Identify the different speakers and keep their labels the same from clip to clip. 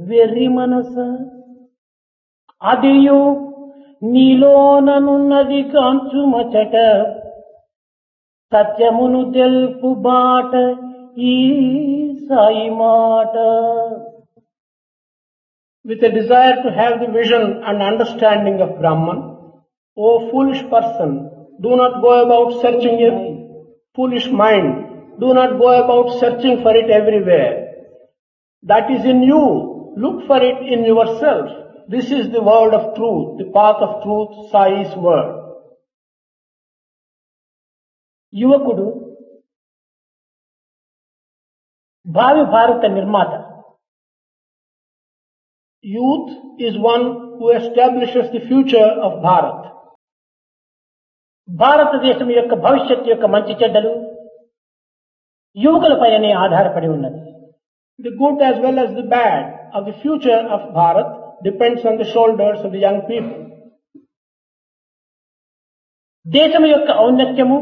Speaker 1: వెర్రి మనస అదియు నీలోననున్నది కాంచుమచట సత్యమును తెలుపు బాట ఈ సాయి మాట.
Speaker 2: With a desire to have the vision and understanding of Brahman, O foolish person, do not go about searching it. Foolish mind, do not go about searching for it everywhere. That is in you. Look for it in yourself. This is the word of truth, the path of truth, Sai's word.
Speaker 1: యువకుడు భావి భారత నిర్మాత.
Speaker 2: Youth is one who establishes the future of Bharat.
Speaker 1: భారతదేశం యొక్క భవిష్యత్తు యొక్క మంచి చెడ్డలు యువకులపైనే ఆధారపడి ఉన్నది.
Speaker 2: The good as well as the bad of the future of Bharat depends on the shoulders of the young people.
Speaker 1: దేశం యొక్క ఔన్నత్యము,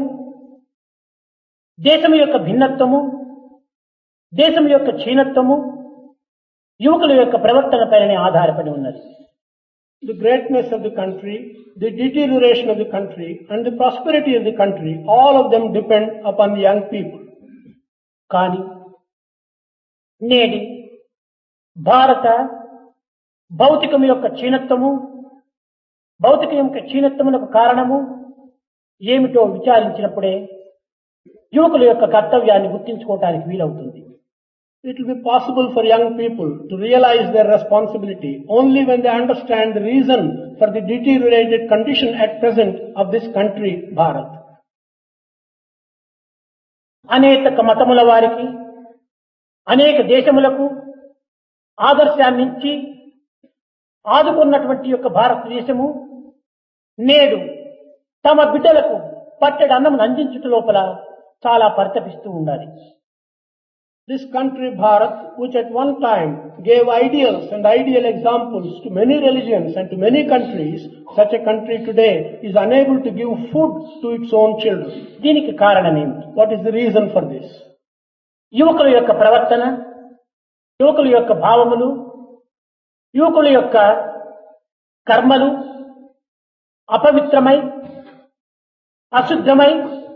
Speaker 1: దేశం యొక్క భిన్నత్వము, దేశం యొక్క క్షీణత్వము యువకుల యొక్క ప్రవర్తన పైనే ఆధారపడి ఉన్నది.
Speaker 2: The greatness of the country, the deterioration of the country, and the prosperity of the country, all of them depend upon the young people.
Speaker 1: కానీ నేటి భారత భౌతికం యొక్క క్షీణత్వము, భౌతికం యొక్క క్షీణత్వమునకు కారణము ఏమిటో విచారించినప్పుడే యువకుల యొక్క కర్తవ్యాన్ని గుర్తించుకోవటానికి వీలవుతుంది.
Speaker 2: It will be possible for young people to realize their responsibility only when they understand the reason for the deteriorated condition at present of this country, Bharat.
Speaker 1: అనేక మతముల వారికి, అనేక దేశములకు ఆదర్శాన్నిచ్చి ఆదుకున్నటువంటి యొక్క భారతదేశము నేడు తమ బిడ్డలకు పట్టెడు అన్నం అందించుట లోపల చాలా పరితపిస్తూ ఉండాలి.
Speaker 2: This country, Bharat, which at one time gave ideals and ideal examples to many religions and to many countries, such a country today is unable to give food to its own children.
Speaker 1: దీనికి కారణం ఏమిటి?
Speaker 2: What is the reason for this?
Speaker 1: యువకుల యొక్క ప్రవర్తన, యువకుల యొక్క భావములు, యువకుల యొక్క కర్మలు అపవిత్రమై, అశుద్ధమై,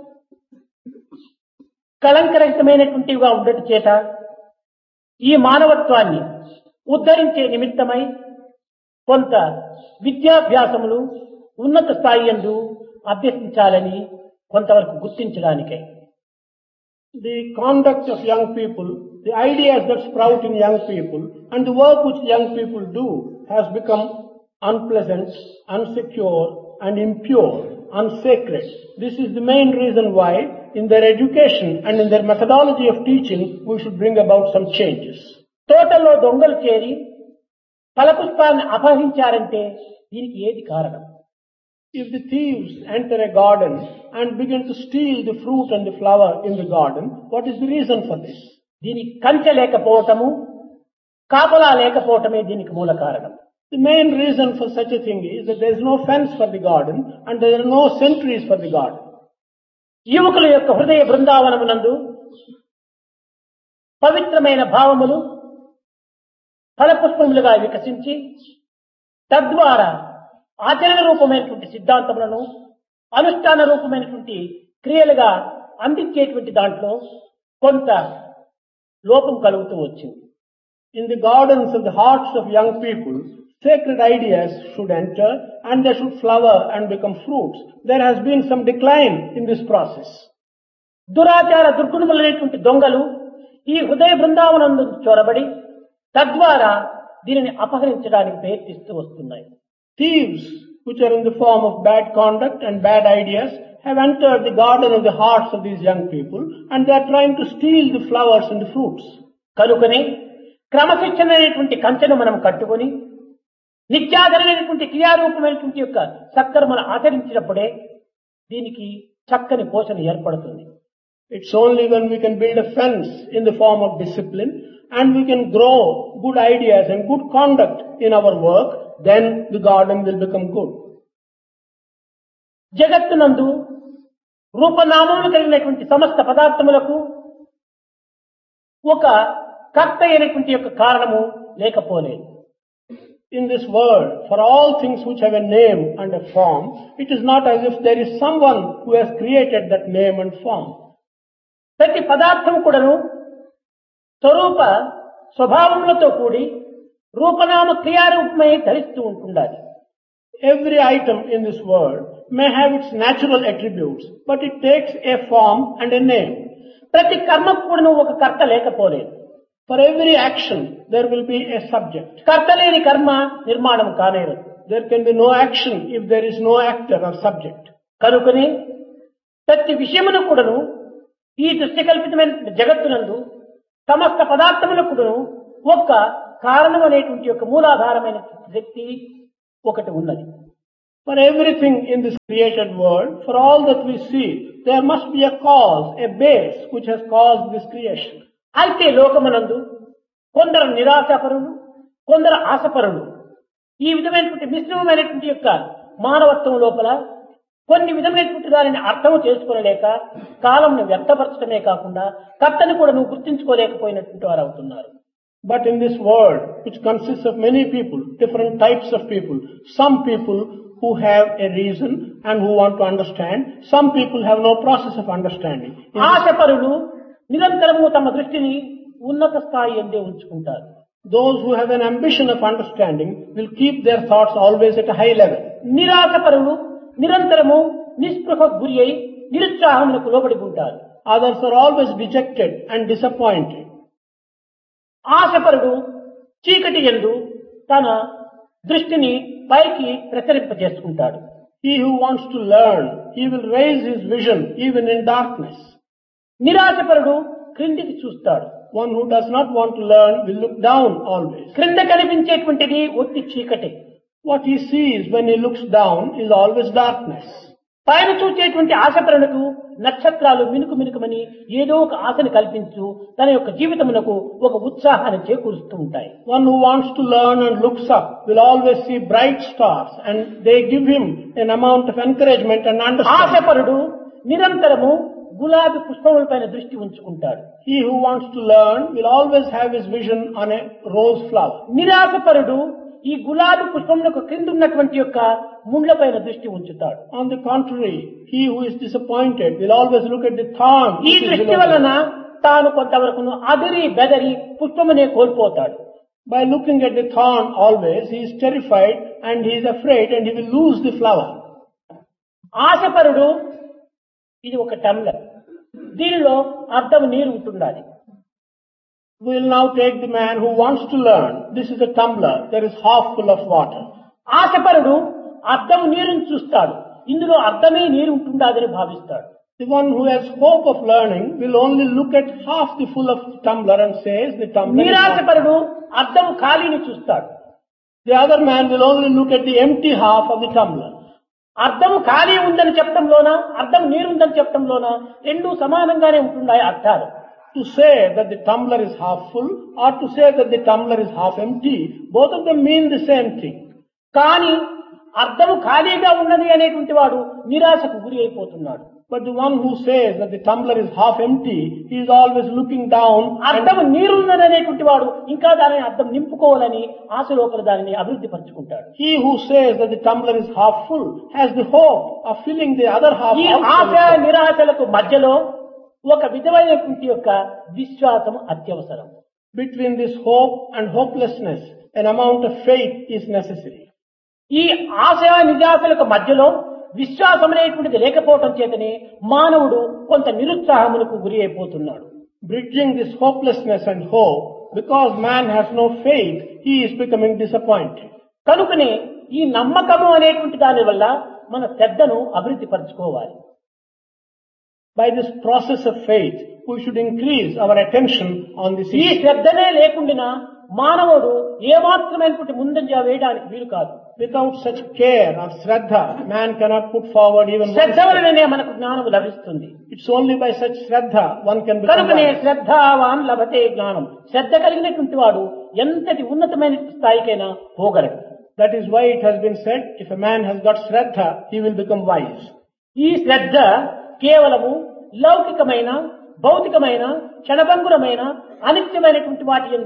Speaker 1: కళంకరహితమైనటువంటివిగా ఉండటం చేత ఈ మానవత్వాన్ని ఉద్ధరించే నిమిత్తమై కొంత విద్యాభ్యాసములు ఉన్నత స్థాయి యందు అభ్యసించాలని కొంతవరకు గుర్తించడానికై
Speaker 2: The conduct of young people, the ideas that sprout in young people, and the work which young people do has become unpleasant, unsecure, and impure, unsacred. This is the main reason why in their education and in their methodology of teaching we should bring about some changes.
Speaker 1: తోటలో దొంగలు చేరి ఫలపుష్పాన్ని అపహరించారంటే దీనికి ఏది కారణం?
Speaker 2: If the thieves enter a garden and begin to steal the fruit and the flower in the garden, what is the reason for this?
Speaker 1: దీనికి కంచె లేకపోవటము, కాపలా లేకపోవటమే దీనికి మూల కారణం.
Speaker 2: The main reason for such a thing is that there is no fence for the garden and there are no sentries for the garden.
Speaker 1: యువకుల యొక్క హృదయ బృందావనమునందు పవిత్రమైన భావములు ఫలపుష్పములుగా వికసించి తద్వారా ఆచరణ రూపమైనటువంటి సిద్ధాంతములను అనుష్ఠాన రూపమైనటువంటి క్రియలుగా అందించేటువంటి దాంట్లో కొంత లోపం కలుగుతూ వచ్చింది.
Speaker 2: In the gardens of the hearts of young people, sacred ideas should enter and they should flower and become fruits. There has been some decline in this process.
Speaker 1: దురాచార దుర్గుణములైనటువంటి దొంగలు ఈ హృదయ బృందావనందు చొరబడి తద్వారా దీనిని అపహరించడానికి ప్రయత్నిస్తూ వస్తున్నాయి.
Speaker 2: Thieves, which are in the form of bad conduct and bad ideas, have entered the garden of the hearts of these young people and they are trying to steal the flowers and the fruits.
Speaker 1: కనుకనే క్రమశిక్షణ అనేటువంటి కంచెను మనం కట్టుకొని నిత్యాధరైనటువంటి క్రియారూపమైనటువంటి యొక్క సత్కర్మను ఆచరించినప్పుడే దీనికి చక్కని పోషణ ఏర్పడుతుంది.
Speaker 2: It's only when we can build a fence in the form of discipline and we can grow good ideas and good conduct in our work, then the garden will become good.
Speaker 1: జగత్తునందు రూపనామములు కలిగినటువంటి సమస్త పదార్థములకు ఒక కర్త అయినటువంటి యొక్క కారణము లేకపోలేదు.
Speaker 2: In this world, for all things which have a name and a form, it is not as if there is someone who has created that name and form.
Speaker 1: ప్రతి పదార్థం కూడాను స్వరూప స్వభావములతో కూడి రూపనామ క్రియారూపమై ధరిస్తూ ఉంటుండాలి.
Speaker 2: Every item in this world may have its natural attributes, but it takes a form and a name.
Speaker 1: ప్రతి కర్మకు కూడాను ఒక కర్త లేకపోలేదు.
Speaker 2: For every action, there will be a subject.
Speaker 1: కర్త లేని కర్మ నిర్మాణం కానేరదు.
Speaker 2: There can be no action if there is no actor or subject.
Speaker 1: కనుకనే ప్రతి విషయమును కూడాను ఈ దృష్టి కల్పితమైన జగత్తునందు సమస్త పదార్థములకు కూడాను ఒక కారణం అనేటువంటి యొక్క మూలాధారమైన శక్తి ఒకటి ఉన్నది.
Speaker 2: For everything in this created world, for all that we see, there must be a cause, a base which has caused this creation.
Speaker 1: అయితే లోకమునందు కొందరు నిరాశపరులు, కొందరు ఆశపరులు, ఈ విధమైనటువంటి మిశ్రమమైనటువంటి యొక్క మానవత్వం లోపల కొన్ని విధమైనటువంటి దానిని అర్థం చేసుకోలేక కాలంను వ్యర్థపరచడమే కాకుండా కర్తను కూడా నువ్వు గుర్తించుకోలేకపోయినటువంటి వారు అవుతున్నారు.
Speaker 2: But in this world, which consists of many people, different types of people, some people who have a reason and who want to understand, some people have no process of understanding.
Speaker 1: ఆశపరులు నిరంతరము తమ దృష్టిని ఉన్నత స్థాయి ఎందే ఉంచుకుంటారు.
Speaker 2: Those who have an ambition of understanding will keep their thoughts always at a high level.
Speaker 1: నిరాశపరులు నిరంతరము నిస్పృహకు గురి అయి నిరుత్సాహములకు లోబడి ఉంటారు.
Speaker 2: Others are always dejected and disappointed.
Speaker 1: ఆశపరుడు చీకటి యందు తన దృష్టిని పైకి ప్రసరింపజేసుకుంటాడు.
Speaker 2: He who wants to learn, he will raise his vision even in darkness.
Speaker 1: నిరాశపరుడు క్రిందికి చూస్తాడు.
Speaker 2: One who does not want to learn will look down always.
Speaker 1: క్రింద కనిపించేటువంటిది ఒట్టి చీకటి.
Speaker 2: What he sees when he looks down is always darkness.
Speaker 1: పైన చూసేటువంటి ఆశపరులకు నక్షత్రాలు మినుకు మినుకుమని ఏదో ఒక ఆశను కల్పించు తన యొక్క జీవితమునకు ఒక ఉత్సాహాన్ని చేకూరుస్తూ ఉంటాయి.
Speaker 2: One who wants to learn and looks up will always see bright stars, and they give him an amount of encouragement and understanding.
Speaker 1: ఆశపరుడు నిరంతరము గులాబీ పుష్పములపైన దృష్టి ఉంచుకుంటాడు.
Speaker 2: He who wants to learn will always have his vision on a rose flower.
Speaker 1: నిరాశపరుడు ఈ గులాబీ పుష్పములకు క్రింద ఉన్నటువంటి యొక్క ముండ్లపైన దృష్టి ఉంచుతాడు.
Speaker 2: On the contrary, he who is disappointed will always look at the thorn.
Speaker 1: ఈ దృష్టి వలన తాను కొంతవరకు అదిరి బెదరి పుష్పమునే కోల్పోతాడు.
Speaker 2: By looking at the thorn always, he is terrified and he is afraid and he will lose the flower.
Speaker 1: ఆశపరుడు ఇది ఒక tumbler, దీనిలో అర్ధం నీరు ఉంటుండాలి.
Speaker 2: We will now take the man who wants to learn. This is a tumbler. There is half full of water.
Speaker 1: ఆశపరుడు అర్ధం నీరుని చూస్తాడు, ఇందులో అర్ధమే నీరు ఉంటుండాదని భావిస్తాడు.
Speaker 2: The one who has hope of learning will only look at half the full of the tumbler and says the tumbler is
Speaker 1: నిరాశపరుడు అర్ధం ఖాళీని చూస్తాడు.
Speaker 2: The other man will only look at the empty half of the tumbler.
Speaker 1: అర్ధం ఖాళీ ఉందని చెప్పడంలోన అర్ధం నీరుందని చెప్పడంలోన రెండూ సమానంగానే ఉంటున్నాయి అర్థాలు.
Speaker 2: To say that the tumbler is half full or to say that the tumbler is half empty, both of them mean the same thing.
Speaker 1: కానీ అర్ధము ఖాళీగా ఉన్నది అనేటువంటి వాడు నిరాశకు గురి అయిపోతున్నాడు.
Speaker 2: But the one who says that the tumbler is half empty, he is always looking down.
Speaker 1: అర్ధము నీరున్నది అనేటువంటి వాడు ఇంకా దానిని అర్ధం నింపుకోవాలని ఆశ లోపల దానిని అభివృద్ధి పరచుకుంటాడు.
Speaker 2: He who says that the tumbler is half full has the hope of filling the other half.
Speaker 1: ఈ ఆశ నిరాశలకు మధ్యలో ఒక విధమైనటువంటి యొక్క విశ్వాసం అత్యవసరం.
Speaker 2: Between this hope and hopelessness, an amount of faith is necessary.
Speaker 1: ఈ ఆశ నిరాశలకు మధ్యలో విశ్వాసం అనేటువంటిది లేకపోవటం చేతనే మానవుడు కొంత నిరుత్సాహములకు గురి అయిపోతున్నాడు.
Speaker 2: Bridging this hopelessness and hope, because man has no faith, he is becoming disappointed.
Speaker 1: కనుకనే ఈ నమ్మకము అనేటువంటి దాని వల్ల మన శ్రద్ధను అభివృద్ధి పరచుకోవాలి.
Speaker 2: By this process of faith, we should increase our attention on this
Speaker 1: ఈ
Speaker 2: issue.
Speaker 1: శ్రద్ధనే లేకుండా మానవుడు ఏమాత్రమైనటువంటి ముందంజ వేయడానికి వీలు కాదు.
Speaker 2: Without such care or shraddha, man cannot put forward even one
Speaker 1: Shraddha
Speaker 2: step.
Speaker 1: వలననే మనకు జ్ఞానం లభిస్తుంది.
Speaker 2: It's only by such shraddha one can become
Speaker 1: కనుకనే
Speaker 2: wise.
Speaker 1: శ్రద్ధావాన్ లభతే జ్ఞానం. శ్రద్ధ కలిగినటువంటి వాడు ఎంతటి ఉన్నతమైన స్థాయికైనా పోగలడు.
Speaker 2: That is why it has been said, if a man has got shraddha, he will become wise.
Speaker 1: ఈ శ్రద్ధ కేవలము లౌకికమైన భౌతికమైన క్షణభంగురమైన అనిత్యమైనటువంటి వాటి యందు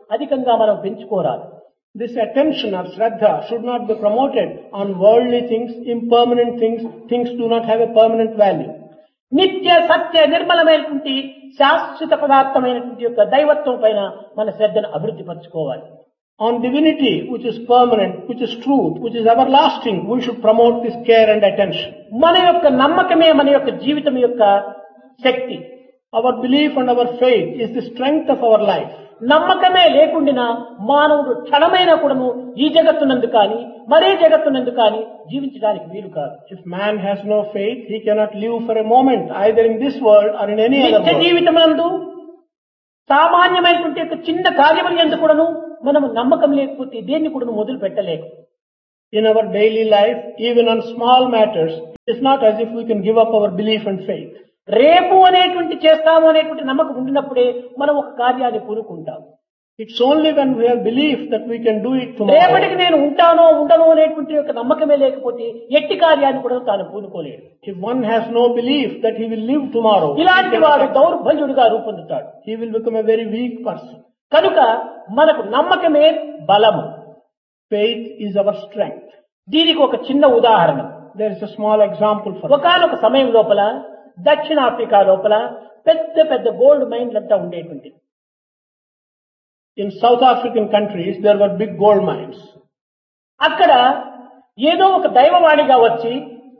Speaker 1: అధికంగా మనం పెంచుకోరాదు.
Speaker 2: This attention or Shraddha should not be promoted on worldly things, impermanent things, things do not have a permanent value.
Speaker 1: నిత్య సత్య నిర్మలమైనటువంటి శాశ్వత పదార్థమైనటువంటి యొక్క దైవత్వం పైన మన శ్రద్ధను అభివృద్ధి పరచుకోవాలి.
Speaker 2: On divinity, which is permanent, which is truth, which is everlasting, we should promote this care and attention.
Speaker 1: మన యొక్క నమ్మకమే మన యొక్క జీవితం యొక్క శక్తి.
Speaker 2: Our belief and our faith is the strength of our life.
Speaker 1: నమ్మకమే లేకుండా మానవుడు క్షణమైనా కూడాను ఈ జగత్తునందు కానీ మరే జగత్తునందు కానీ జీవించడానికి వీలు కాదు.
Speaker 2: If man has no faith, he cannot live for a moment, either in this world or in any other
Speaker 1: నిత్య
Speaker 2: world.
Speaker 1: జీవితమునందు సామాన్యమైనటువంటి యొక్క చిన్న కార్యములు యందు కూడాను మనము నమ్మకం లేకపోతే దేన్ని కూడాను మొదలు పెట్టలేము.
Speaker 2: In our daily life, even on small matters, it is not as if we can give up our belief and faith.
Speaker 1: రేపు అనేటువంటి చేస్తాము అనేటువంటి నమ్మకం ఉండినప్పుడే మనం ఒక కార్యాన్ని పూనుకుంటాం.
Speaker 2: It's only when we have belief that we can do it tomorrow.
Speaker 1: రేపటికి నేను ఉంటానో ఉండనో అనేటువంటి యొక్క నమ్మకమే లేకపోతే ఎట్టి కార్యాన్ని కూడా తాను పూనుకోలేడు.
Speaker 2: If one has no belief that he will live tomorrow,
Speaker 1: ఇలాంటి వాడు దౌర్బల్యుడిగా రూపొందుతాడు.
Speaker 2: he will become a very weak person.
Speaker 1: కనుక మనకు నమ్మకమే బలము.
Speaker 2: Faith is our strength.
Speaker 1: దీనికి ఒక చిన్న ఉదాహరణ.
Speaker 2: There is a small example for that.
Speaker 1: ఒకానొక సమయం లోపల దక్షిణాఫ్రికా లోపల పెద్ద పెద్ద గోల్డ్ మైన్లంతా ఉండేటువంటి.
Speaker 2: In South African countries, there were big gold mines.
Speaker 1: అక్కడ ఏదో ఒక దైవవాణిగా వచ్చి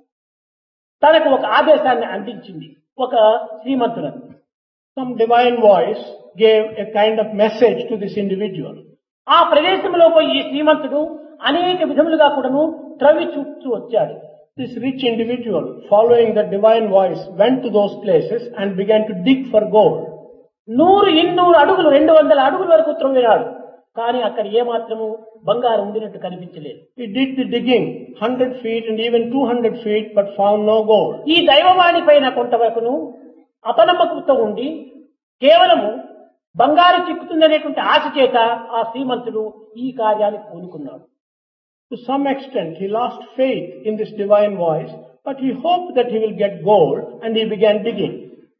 Speaker 1: తనకు ఒక ఆదేశాన్ని అందించింది ఒక శ్రీమంతులను.
Speaker 2: Some divine voice gave a kind of message to this individual.
Speaker 1: ఆ ప్రదేశంలో పోయి ఈ శ్రీమంతుడు అనేక విధములుగా కూడాను త్రవ్వి చూస్తూ వచ్చాడు.
Speaker 2: This rich individual, following the divine voice, went to those places and began to dig for gold.
Speaker 1: 100, 200 అడుగులు 200 అడుగుల వరకు త్రవ్వినాడు. కానీ అక్కడ ఏమాత్రము బంగారం ఉండినట్టు కనిపించలేదు.
Speaker 2: He did the digging 100 feet and even 200 feet, but found no gold.
Speaker 1: ఈ దైవవాణి పైన కొంతవరకును అపనమ్మకంతో ఉండి కేవలము బంగారు చిక్కుతుందనేటువంటి ఆశ చేత ఆ శ్రీమంతుడు ఈ కార్యానికి పూనుకున్నాడు.
Speaker 2: To some extent, he lost faith in this divine voice, but he hoped that he will get gold, and he began digging.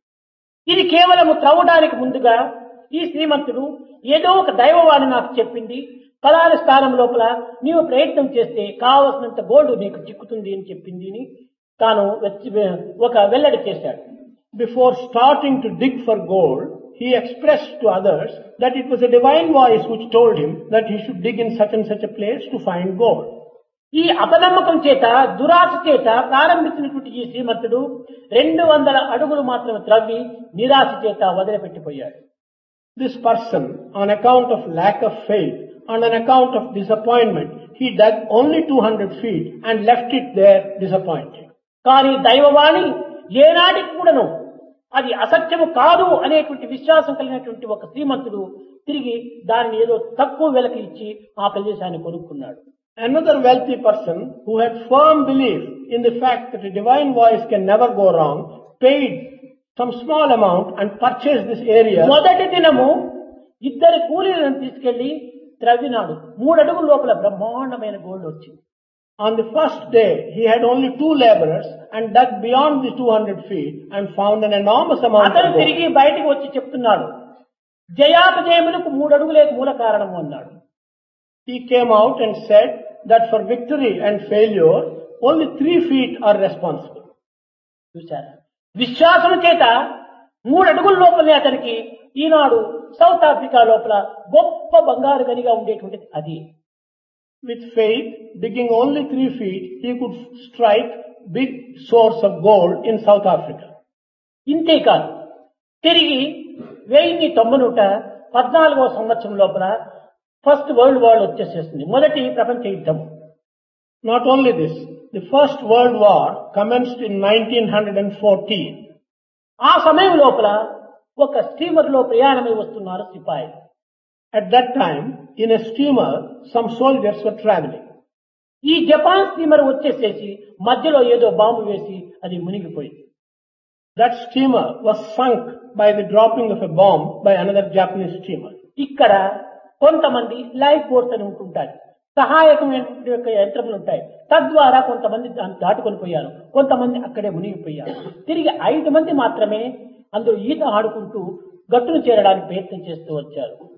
Speaker 1: ఇది కేవలము త్రవ్వడానికి ముందుగా ఈ శ్రీమంతుడు ఏదో ఒక దైవవాణి నాకు చెప్పింది, ఫలానా స్థానం లోపల నీవు ప్రయత్నం చేస్తే కావలసినంత గోల్డ్ నీకు చిక్కుతుంది అని చెప్పింది అని తాను ఒక వెల్లడి చేశాడు.
Speaker 2: Before starting to dig for gold, he expressed to others that it was a divine voice which told him that he should dig in such and such a place to find gold.
Speaker 1: ఈ అపనమ్మకం చేత దురాశ చేత ప్రారంభించినటువంటి ఈ శ్రీమంతుడు 200 అడుగులు మాత్రమే త్రవ్వి నిరాశ చేత వదిలిపెట్టిపోయాడు.
Speaker 2: This person, on account of lack of faith and on account of disappointment, he dug only 200 feet and left it there disappointed.
Speaker 1: కానీ దైవవాణి ఏనాటికి కూడాను అది అసత్యము కాదు అనేటువంటి విశ్వాసం కలిగినటువంటి ఒక శ్రీమంతుడు తిరిగి దానిని ఏదో తక్కువ వెలకి ఇచ్చి ఆ ప్రదేశాన్ని కొనుక్కున్నాడు.
Speaker 2: Another wealthy person who had firm belief in the fact that a divine voice can never go wrong, paid some small amount and purchased this area.
Speaker 1: మొదటి దినము 2 కూలీలను తీసుకెళ్లి త్రవ్వినాడు. 3 అడుగుల లోపల బ్రహ్మాండమైన గోల్డ్ వచ్చింది.
Speaker 2: On the first day, he had only 2 laborers and dug beyond the 200 feet and found an enormous amount
Speaker 1: అతను
Speaker 2: of gold.
Speaker 1: తిరిగి బయటికి వచ్చి చెప్తున్నాడు, జయాపజయములకు 3 అడుగులే మూల కారణము అన్నాడు.
Speaker 2: He came out and said that for victory and failure, only 3 feet are responsible.
Speaker 1: చూశారా, విశ్వాసం చేత 3 అడుగుల లోపలనే అతనికి ఈనాడు సౌత్ ఆఫ్రికా లోపల గొప్ప బంగారు గనిగా ఉండేటువంటిది అది.
Speaker 2: With faith, digging only 3 feet, he could strike big source of gold in South Africa.
Speaker 1: ఇంతేకాదు, తిరిగి 1914వ సంవత్సరం లోపల ఫస్ట్ వరల్డ్ వార్ వచ్చేసేస్తుంది, మొదటి ప్రపంచ యుద్ధం.
Speaker 2: Not only this, the first world war commenced in 1914.
Speaker 1: ఆ సమయం లోపల ఒక స్టీమర్ లో ప్రయాణమై వస్తున్నారు సిపాయిలు.
Speaker 2: At that time, in a steamer, some soldiers were traveling.
Speaker 1: ఈ జపాన్ స్టీమర్ వచ్చేసేసి మధ్యలో ఏదో బాంబు వేసి అది మునిగిపోయింది.
Speaker 2: That steamer was sunk by the dropping of a bomb by another Japanese steamer.
Speaker 1: ఇక్కడ కొంతమంది లైఫ్ బోట్స్ అని ఉంటుంటాయి, సహాయకమైన యంత్రములు ఉంటాయి. తద్వారా కొంతమంది దాన్ని దాటుకొని పోయారు, కొంతమంది అక్కడే మునిగిపోయారు. తిరిగి 5 మంది మాత్రమే అందులో ఈత ఆడుకుంటూ గట్టును చేరడానికి ప్రయత్నం చేస్తూ వచ్చారు.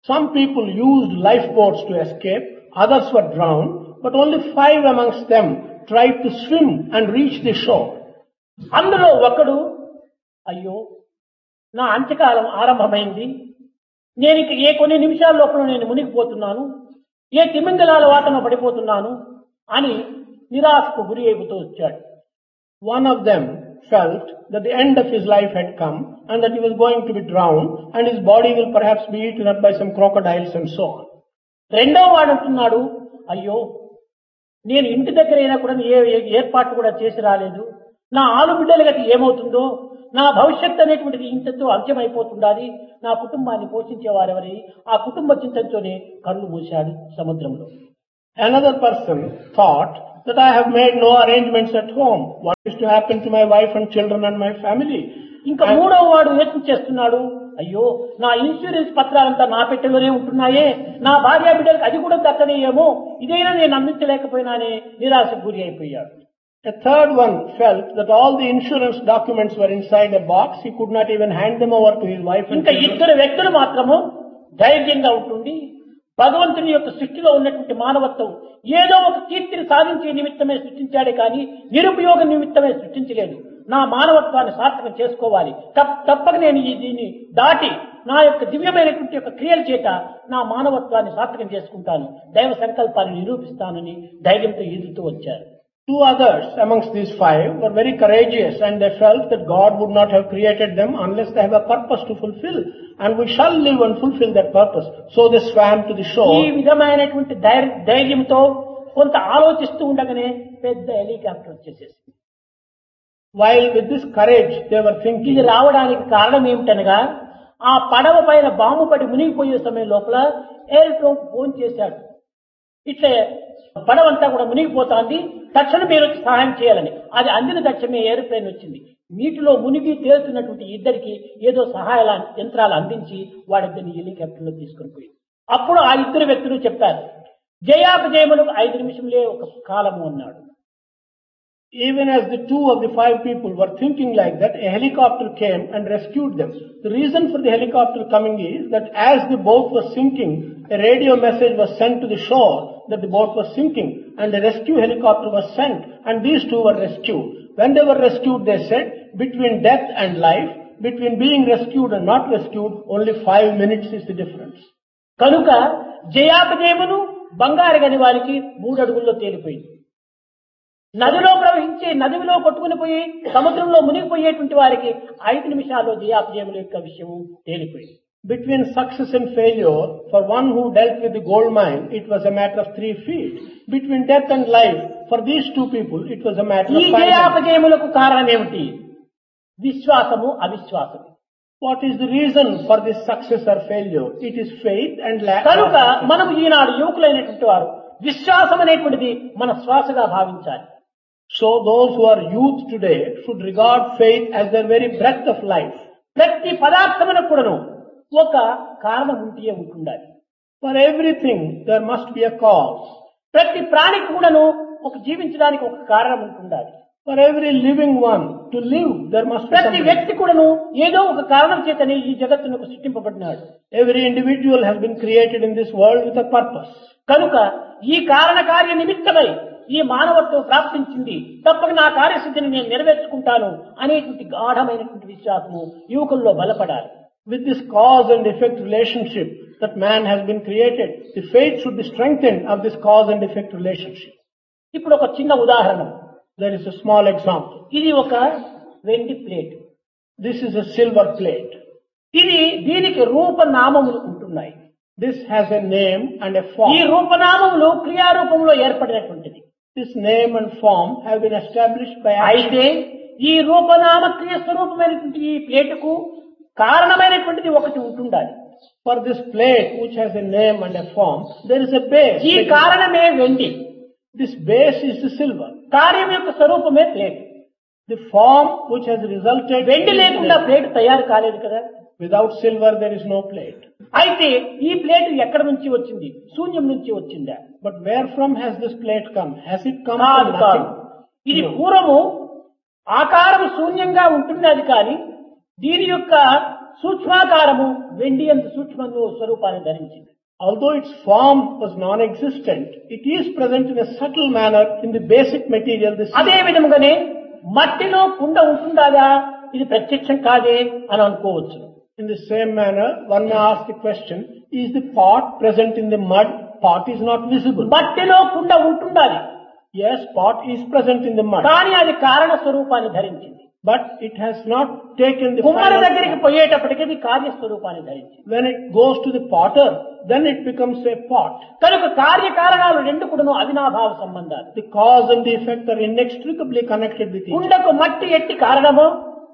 Speaker 2: Some people used lifeboats to escape, others were drowned, but only 5 amongst them tried to swim and reach the shore.
Speaker 1: అందులో ఒకడు, అయ్యో నా అంత్యకాలం ఆరంభమైంది, నేను ఇక ఏ కొన్ని నిమిషాల లోపల నేను మునిగిపోతున్నాను, ఏ తిమింగలాల వాటన పడిపోతున్నాను అని నిరాశకు గురి అయిపోతూ వచ్చాడు.
Speaker 2: One of them felt that the end of his life had come and that he was going to be drowned and his body will perhaps be eaten up by some crocodiles and so on.
Speaker 1: రెండో వాడు అంటున్నాడు, అయ్యో నేను ఇంటి దగ్గర అయినా కూడా ఏ ఏర్పాటు కూడా చేసి రాలేదు, నా ఆలుబిడ్డల గతి ఏమవుతుందో, నా భవిష్యత్తు అనేటువంటిది ఇంతతో అంత్యమైపోతుండాలి, నా కుటుంబాన్ని పోషించేవారెవరి, ఆ కుటుంబ చింతనతోనే కళ్ళు మూశాడు సముద్రంలో.
Speaker 2: Another person thought that I have made no arrangements at home. What is to happen to my wife and children and my family?
Speaker 1: ఇంకా మూడవ వాడు యోచన చేస్తున్నాడు, అయ్యో నా ఇన్సూరెన్స్ పత్రాలంతా నా పెట్టెలోనే ఉంటున్నాయే, నా భార్య బిడ్డలకు అది కూడా దక్కనేయేమో, ఇదైనా నేను అందించలేకపోయినానే నిరాశకు గురి అయిపోయాడు.
Speaker 2: A third one felt that all the insurance documents were inside a box. He could not even hand them over to his wife and
Speaker 1: ఇంకా
Speaker 2: children.
Speaker 1: ఇద్దరు వ్యక్తులు మాత్రము ధైర్యంగా ఉంటుండి భగవంతుని యొక్క సృష్టిలో ఉన్నటువంటి మానవత్వం ఏదో ఒక కీర్తిని సాధించే నిమిత్తమే సృష్టించాడే కానీ నిరుపయోగ నిమిత్తమే సృష్టించలేదు. నా మానవత్వాన్ని సార్థకం చేసుకోవాలి, తప్పక నేను దీన్ని దాటి నా యొక్క దివ్యమైనటువంటి యొక్క క్రియల చేత నా మానవత్వాన్ని సార్థకం చేసుకుంటాను, దైవ సంకల్పాన్ని నిరూపిస్తానని ధైర్యంతో ఎదుగుతూ వచ్చారు.
Speaker 2: 2 others amongst these 5 were very courageous and they felt that God would not have created them unless they have a purpose to fulfill, and we shall live and fulfill that purpose. So they swam to the
Speaker 1: ఈ
Speaker 2: shore.
Speaker 1: విధమైనటువంటి ధైర్యంతో కొంత ఆలోచిస్తూ ఉండగానే పెద్ద helicopter వచ్చేసేసి
Speaker 2: While with this courage they were
Speaker 1: ఇది
Speaker 2: thinking,
Speaker 1: రావడానికి కారణం ఏమిటనగా ఆ పడవ పైన బాంబు పడి మునిగిపోయే సమయం లోపల ఎయిర్‌టోన్ ఫోన్ చేశాడు, ఇట్లా పడవంతా కూడా మునిగిపోతాంది, తక్షణం మీరు సహాయం చేయాలని. అది అందిన తక్షణమే ఏరోప్లేన్ వచ్చింది. నీటిలో మునిగి తేలుతున్నటువంటి ఇద్దరికి ఏదో సహాయ యంత్రాలు అందించి వాడిద్దరిని హెలికాప్టర్లో తీసుకుని పోయి అప్పుడు ఆ ఇద్దరు వ్యక్తులు చెప్పారు, జయాపజయములకు 5 నిమిషములే ఒక కాలము అన్నాడు.
Speaker 2: even as the 2 of the 5 people were thinking like that, a helicopter came and rescued them. The reason for the helicopter coming is that as the boat was sinking, a radio message was sent to the shore that the boat was sinking, and a rescue helicopter was sent, and these 2 were rescued. When they were rescued, they said, between death and life, between being rescued and not rescued, only 5 minutes is the difference.
Speaker 1: కనుక జయాపజయమును బంగారు గని వారికి 3 అడుగుల్లో తేలిపోయింది. నదిలో ప్రవహించే నదిలో కొట్టుకుని పోయి సముద్రంలో మునిగిపోయేటువంటి వారికి 5 నిమిషాల్లో జయాపజయముల యొక్క విషయం తేలిపోయింది.
Speaker 2: Between success and failure, for one who dealt with the gold mine, it was a matter of 3 feet. Between death and life, for these 2 people, it was a matter
Speaker 1: ఈ
Speaker 2: of 5 minutes.
Speaker 1: జయాపజయములకు కారణం ఏమిటి? విశ్వాసము అవిశ్వాసము.
Speaker 2: What is the reason for this success or failure? It is faith and lack
Speaker 1: కనుక
Speaker 2: of
Speaker 1: మనం ఈనాడు యువకులైనటువంటి వారు విశ్వాసం అనేటువంటిది మన శ్వాసగా భావించాలి.
Speaker 2: So those who are youth today should regard faith as their very breath of life.
Speaker 1: ప్రతి పదార్థమునకు కూడాను ఒక కారణం ఉంటే ఉంటుండాలి.
Speaker 2: For everything there must be a cause.
Speaker 1: ప్రతి ప్రాణికి కూడాను ఒక జీవించడానికి ఒక కారణం ఉంటుండాలి.
Speaker 2: For every living one to live there must be
Speaker 1: ప్రతి
Speaker 2: something.
Speaker 1: వ్యక్తి కూడాను ఏదో ఒక కారణం చేతనే ఈ జగత్తునకు సృష్టింపబడినాడు.
Speaker 2: Every individual has been created in this world with a purpose.
Speaker 1: కనుక ఈ కారణ కార్య నిమిత్తమై ఈ మానవత్వం ప్రాప్తించింది, తప్పక నా కార్యసిద్ధిని నేను నెరవేర్చుకుంటాను అనేటువంటి గాఢమైనటువంటి విశ్వాసము యువకుల్లో బలపడాలి.
Speaker 2: With this cause and effect relationship that man has been created, the faith should be strengthened of this cause and effect relationship.
Speaker 1: ఇప్పుడు ఒక చిన్న ఉదాహరణ.
Speaker 2: There is a small example.
Speaker 1: ఇది ఒక వెండి plate.
Speaker 2: This is a silver plate.
Speaker 1: దీనికి రూపనామములు ఉంటున్నాయి.
Speaker 2: This has a name and a
Speaker 1: ఈ
Speaker 2: form.
Speaker 1: రూపనామములు క్రియారూపంలో ఏర్పడినటువంటిది.
Speaker 2: This name and form have been established by action.
Speaker 1: అయితే ఈ రూపనామ క్రియ స్వరూపమైనటువంటి ఈ ప్లేటుకు కారణమైనటువంటిది ఒకటి ఉంటుండాలి.
Speaker 2: For this plate which has a name and a form, there is a base.
Speaker 1: ఈ కారణమే వెండి,
Speaker 2: This base is the silver.
Speaker 1: కార్యం యొక్క స్వరూపమే plate.
Speaker 2: The form which has resulted
Speaker 1: వెండి
Speaker 2: is
Speaker 1: లేకుండా
Speaker 2: silver.
Speaker 1: ప్లేట్ తయారు కాలేదు కదా.
Speaker 2: Without silver there is no plate.
Speaker 1: అయితే ఈ ప్లేట్ ఎక్కడి నుంచి వచ్చింది? శూన్యం నుంచి వచ్చిందా?
Speaker 2: But where from has this plate come? Has it come
Speaker 1: కాదు
Speaker 2: from
Speaker 1: కాదు.
Speaker 2: nothing?
Speaker 1: ఇది పూర్వము ఆకారం శూన్యంగా ఉంటున్నది, కానీ దీని యొక్క సూక్ష్మాకారము వెండి యందు సూక్ష్మంలో స్వరూపాన్ని ధరించింది.
Speaker 2: Although its form was non-existent, it is present in a subtle manner in the basic material.
Speaker 1: అదే విధముగానే మట్టిలో కుండ ఉంటుందా, ఇది ప్రత్యక్షం కాదే అని అనుకోవచ్చు.
Speaker 2: In the same manner, one may ask the question, is the pot present in the mud? Pot is not visible.
Speaker 1: మట్టిలో కుండ ఉంటుండాలి.
Speaker 2: Yes, pot is present in the mud.
Speaker 1: కానీ అది కారణ స్వరూపాన్ని ధరించింది.
Speaker 2: But it has not taken the
Speaker 1: కుమ్మరి దగ్గరికి పోయేటప్పటికి అది కార్యస్వరూపాన్ని ధరించింది.
Speaker 2: When it goes to the potter, then it becomes a pot.
Speaker 1: కనుక కార్యకారణాలు రెండు కూడాను అవినాభావ సంబంధాలు.
Speaker 2: The cause and the effect are inextricably connected with each other.
Speaker 1: కుండకు మట్టి ఎట్టి కారణమో,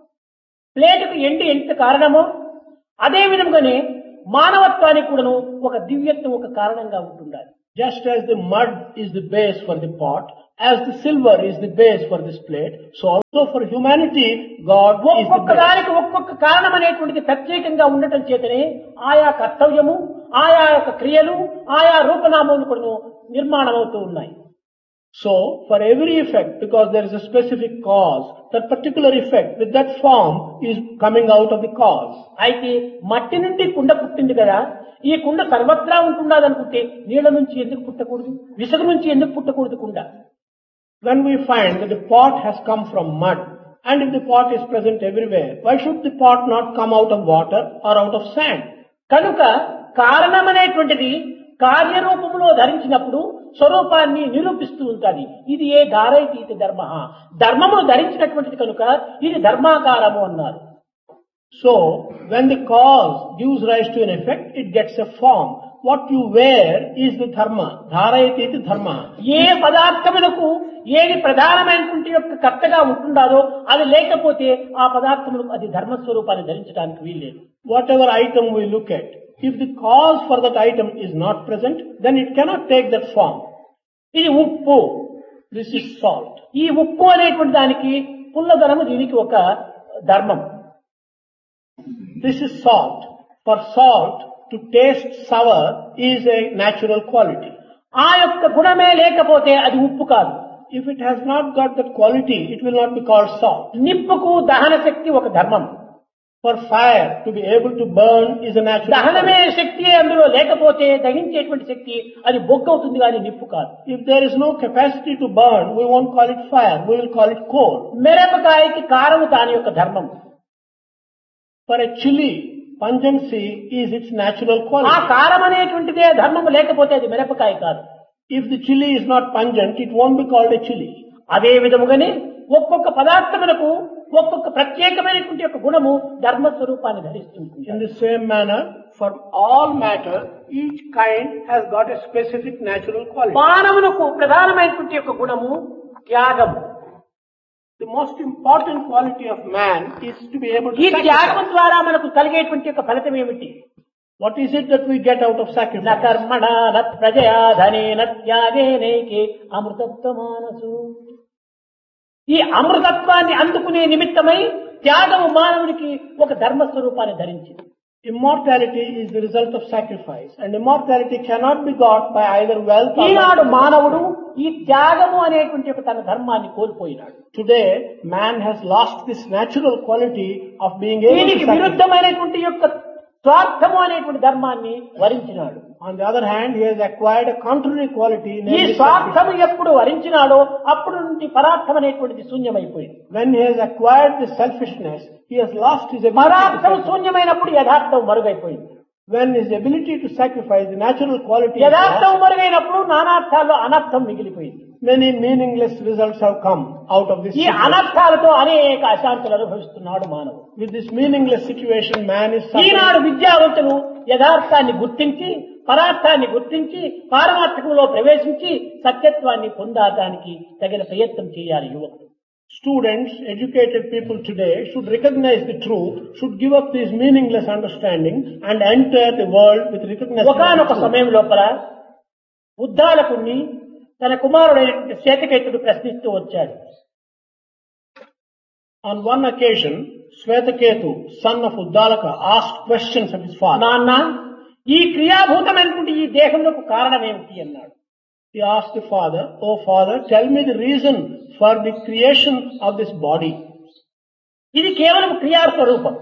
Speaker 1: ప్లేటుకు ఎండి ఎంత కారణమో, అదే విధంగానే మానవత్వానికి కూడాను ఒక దివ్యత్వం ఒక కారణంగా ఉంటుండాలి.
Speaker 2: Just as the mud is the base for the pot, as the silver is the base for this plate, so also for humanity, God is the
Speaker 1: ఒక్కొక్క
Speaker 2: base.
Speaker 1: దానికి ఒక్కొక్క కారణం అనేటువంటిది ప్రత్యేకంగా ఉండటం చేతనే ఆయా కర్తవ్యము, ఆయా యొక్క క్రియలు, ఆయా రూపనామములు కూడా నిర్మాణం అవుతూ ఉన్నాయి.
Speaker 2: So, for every effect, because there is a specific cause, that particular effect with that form is coming out of the cause.
Speaker 1: అయితే మట్టి నుండి కుండ పుట్టింది కదా, ఈ కుండ సర్వత్రా ఉంటుండాలనుకుంటే నీళ్ల నుంచి ఎందుకు పుట్టకూడదు, విసుగు నుంచి ఎందుకు పుట్టకూడదు కుండ?
Speaker 2: When we find that the pot has come from mud, and if the pot is present everywhere, why should the pot not come out of water or out of sand?
Speaker 1: కనుక కారణమనేటువంటిది కార్యరూపంలో ధరించినప్పుడు స్వరూపాన్ని నిరూపిస్తూ ఉంటుంది. ఇది ఏ ధారైతీతి ధర్మ, ధర్మమును ధరించినటువంటిది కనుక ఇది ధర్మాకారము అన్నారు.
Speaker 2: So, when the cause gives rise to an effect, it gets a form. What you wear is the dharma. Dharayati iti dharma.
Speaker 1: ఏ పదార్థములకు ఏది ప్రధానమైనటువంటి యొక్క కర్తగా ఉంటుండాలో అది లేకపోతే ఆ పదార్థములకు అది ధర్మస్వరూపాన్ని ధరించడానికి వీల్లేదు.
Speaker 2: Whatever item we look at, if the cause for that item is not present, then it cannot take that form.
Speaker 1: ఇది ఉప్పు,
Speaker 2: This is salt.
Speaker 1: ఈ ఉప్పు అనేటువంటి దానికి పుల్లదనము దీనికి ఒక ధర్మం.
Speaker 2: This is salt. For salt to taste sour is a natural quality.
Speaker 1: ఆ యొక్క గుణమే లేకపోతే అది ఉప్పు కాదు.
Speaker 2: If it has not got that quality, it will not be called salt.
Speaker 1: నిప్పుకు దహన శక్తి ఒక ధర్మం.
Speaker 2: For fire to be able to burn is a natural
Speaker 1: దహనమే
Speaker 2: quality.
Speaker 1: శక్తి అందులో లేకపోతే దహించేటువంటి శక్తి అది బొగ్గవుతుంది కానీ నిప్పు కాదు.
Speaker 2: If there is no capacity to burn, we won't call it fire, we will call it coal.
Speaker 1: మిరపకాయకి కారము దాని యొక్క ధర్మం.
Speaker 2: For a chili, pungency is its natural
Speaker 1: ఆ
Speaker 2: quality.
Speaker 1: కారం అనేటువంటిదే ధర్మము లేకపోతే అది మిరపకాయ కాదు.
Speaker 2: If the chili is not pungent, it won't be called a chili.
Speaker 1: అదే విధముగానే ఒక్కొక్క పదార్థములకు ఒక్కొక్క ప్రత్యేకమైనటువంటి యొక్క గుణము ధర్మస్వరూపాన్ని ధరిస్తుంది.
Speaker 2: In the same manner, for all matter, each kind has got a specific natural quality.
Speaker 1: మానవులకు ప్రధానమైనటువంటి యొక్క గుణము త్యాగం.
Speaker 2: The most important quality of man is to be able
Speaker 1: ఈ
Speaker 2: to
Speaker 1: త్యాగం
Speaker 2: sacrifice.
Speaker 1: ద్వారా మనకు కలిగేటువంటి యొక్క ఫలితం ఏమిటి?
Speaker 2: What is it that we get out of
Speaker 1: న
Speaker 2: sacrifice?
Speaker 1: కర్మణ న ప్రజయా ధనేన త్యాగేనైకే అమృతత్వమానసు. ఈ అమృతత్వాన్ని అందుకునే నిమిత్తమై త్యాగము మానవునికి ఒక ధర్మస్వరూపాన్ని ధరించింది.
Speaker 2: Immortality is the result of sacrifice, and immortality cannot be got by either wealth or
Speaker 1: Eenadu
Speaker 2: wealth.
Speaker 1: మానవుడు ఈ త్యాగము అనేటువంటి ఒక తన ధర్మాన్ని కోల్పోయినాడు.
Speaker 2: Today, man has lost this natural quality of being able
Speaker 1: దీనికి
Speaker 2: to sacrifice.
Speaker 1: విరుద్ధమైనటువంటి యొక్క స్వార్థము అనేటువంటి ధర్మాన్ని వరించినాడు.
Speaker 2: On the other hand, he has acquired a contrary quality.
Speaker 1: ఈ
Speaker 2: namely
Speaker 1: స్వార్థము ఎప్పుడు వరించినాడో అప్పుడు నుండి పరార్థం అనేటువంటిది శూన్యమైపోయింది.
Speaker 2: When he has acquired this selfishness, he has lost his ability to
Speaker 1: పరార్థం
Speaker 2: sacrifice.
Speaker 1: శూన్యమైనప్పుడు యథార్థం మరుగైపోయింది.
Speaker 2: When his ability to sacrifice the natural quality is
Speaker 1: యథార్థం
Speaker 2: lost,
Speaker 1: మరుగైనప్పుడు నానార్థాల్లో అనర్థం మిగిలిపోయింది.
Speaker 2: many meaningless results have come out of this
Speaker 1: ఈ
Speaker 2: situation.
Speaker 1: అనర్థాలతో అనేక అశాంతులు అనుభవిస్తున్నాడు మానవుడు.
Speaker 2: With this meaningless situation, man is
Speaker 1: Eenadu
Speaker 2: suffering.
Speaker 1: విద్యావంతులు యథార్థాన్ని గుర్తించి పరార్థాన్ని గుర్తించి పారమార్థకంలో ప్రవేశించి సత్యత్వాన్ని పొందడానికి తగిన ప్రయత్నం చేయాలి యువకుడు.
Speaker 2: Students, educated people today should recognize the truth, should give up this meaningless understanding and enter the world with recognition of the
Speaker 1: ఒకానొక
Speaker 2: truth.
Speaker 1: సమయం లోపల ఉద్దాలకుణ్ణి తన కుమారుడైనటువంటి శ్వేతకేతుడు ప్రశ్నిస్తూ వచ్చాడు.
Speaker 2: On one occasion, Swetaketu, son of Uddalaka, asked questions of his father.
Speaker 1: నాన్న, ఈ క్రియాభూతమైనటువంటి ఈ దేహంలో కారణం ఏమిటి అన్నాడు.
Speaker 2: He asked the father, "Oh father, tell me the reason for the creation of this body."
Speaker 1: ఇది కేవలం క్రియాస్వరూపం.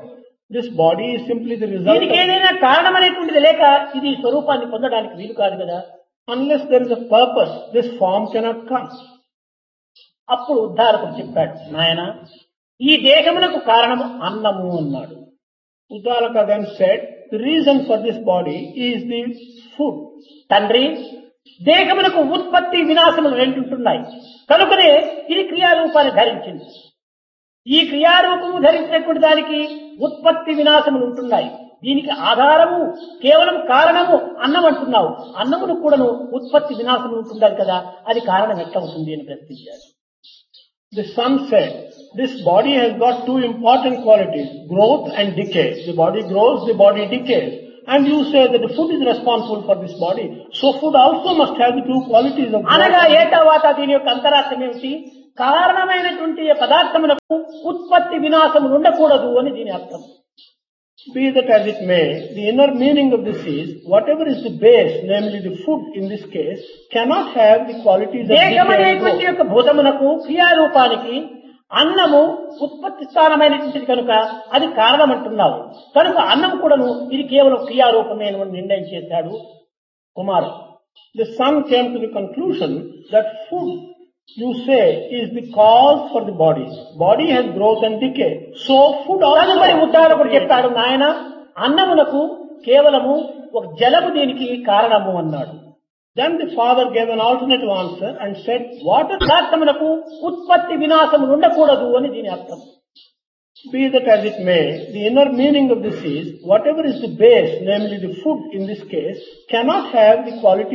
Speaker 2: This body is simply the result
Speaker 1: దీనికి
Speaker 2: of,
Speaker 1: ఏదైనా కారణం అనేటువంటిది లేక ఇది స్వరూపాన్ని పొందడానికి వీలు కాదు కదా.
Speaker 2: unless there is a purpose, this form cannot come.
Speaker 1: అప్పుడు ఉద్ధారకుడు చెప్పాడు, నాయన ఈ దేహమునకు కారణము అన్నము అన్నాడు.
Speaker 2: Uddalaka then said, the reason for this body is the food.
Speaker 1: తండ్రి, దేహమునకు ఉత్పత్తి వినాశములు రెండుంటున్నాయి కనుకనే ఇది క్రియారూపాన్ని ధరించింది. ఈ క్రియారూపము ధరించినటువంటి దానికి ఉత్పత్తి వినాశములు ఉంటున్నాయి. దీనికి ఆధారము కేవలం కారణము అన్నం అంటున్నావు. అన్నమును కూడాను ఉత్పత్తి వినాశములు ఉంటున్నారు కదా, అది కారణం ఎట్లా అవుతుంది అని ప్రశ్నించారు.
Speaker 2: The son said, this body has got two important qualities, growth and decay. The body grows, the body decays. And you say that the food is responsible for this body. So food also must have the two qualities of growth.
Speaker 1: అనగా ఏటవాత దీని యొక్క అంతరార్థం ఏమిటి? కారణమైనటువంటి పదార్థములకు ఉత్పత్తి వినాశములు ఉండకూడదు అని దీని అర్థం.
Speaker 2: Be that as it may, the inner meaning of this is, whatever is the base, namely the food in this case, cannot have the qualities of decay and
Speaker 1: దేహమనేటువంటి
Speaker 2: growth.
Speaker 1: యొక్క భూతమునకు క్రియారూపానికి అన్నము ఉత్పత్తి స్థానమైనటువంటిది కనుక అది కారణం అంటున్నావు. కనుక అన్నం కూడాను ఇది కేవలం క్రియారూపమే అని నిర్ణయం చేశాడు కుమారుడు.
Speaker 2: The son came to the conclusion that food, you say, is the cause for the body. Body has growth and decay. So food also.
Speaker 1: తదుపరి ఉద్ధారకుడు చెప్పాడు, నాయన అన్నమునకు కేవలము ఒక జలము దీనికి కారణము అన్నాడు.
Speaker 2: Then the father gave an alternative answer and said, water.
Speaker 1: పదార్థమునకు ఉత్పత్తి వినాశములు ఉండకూడదు అని దీని అర్థం.
Speaker 2: Be that as it may, the inner meaning of this is, whatever is the base, namely the food in this case, cannot have the quality